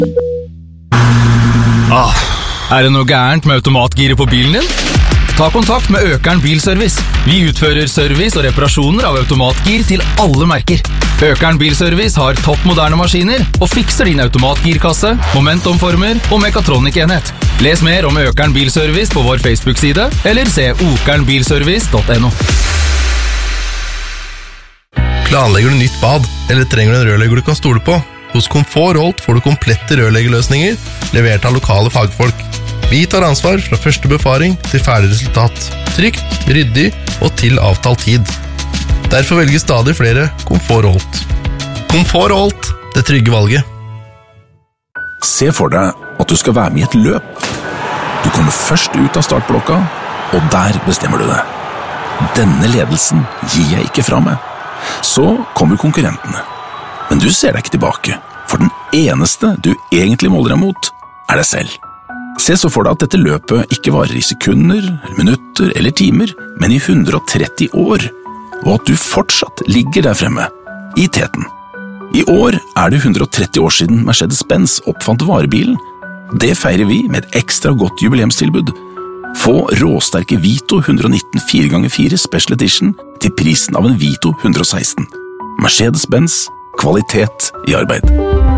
Er det noe gærent med automatgiret på bilen din? Ta kontakt med Økern Bilservice. Vi utfører service og reparasjoner av automatgir til alle merker. Økern Bilservice har topp moderne maskiner og fikser din automatgirkasse, momentomformer og mekatronikenhet. Les mer om Økern Bilservice på vår Facebook-side, eller se okernbilservice.no. Planlegger du nytt bad, eller trenger du en rørlegger du kan stole på? Hos Komfort Holt får du komplette rørleggerløsninger, levert av lokale fagfolk. Vi tar ansvar fra første befaring til ferdig resultat. Trygt, ryddig og til avtalt tid. Derfor velger stadig flere Komfort Holt. Komfort Holt, det trygge valget. Se for deg at du skal være med i et løp. Du kommer først ut av startblokka, og der bestemmer du deg. Denne ledelsen gir jeg ikke fra meg. Så kommer konkurrentene. Men du ser deg ikke tilbake, for den eneste du egentlig måler deg mot, er deg selv. Se så for deg at dette løpet ikke varer i sekunder, minutter eller timer, men i 130 år, og at du fortsatt ligger der fremme, i teten. I år er det 130 år siden Mercedes-Benz oppfant varebilen. Det feirer vi med et ekstra godt jubileumstilbud. Få råsterke Vito 119 4x4 Special Edition til prisen av en Vito 116. Mercedes-Benz, kvalitet i arbeid.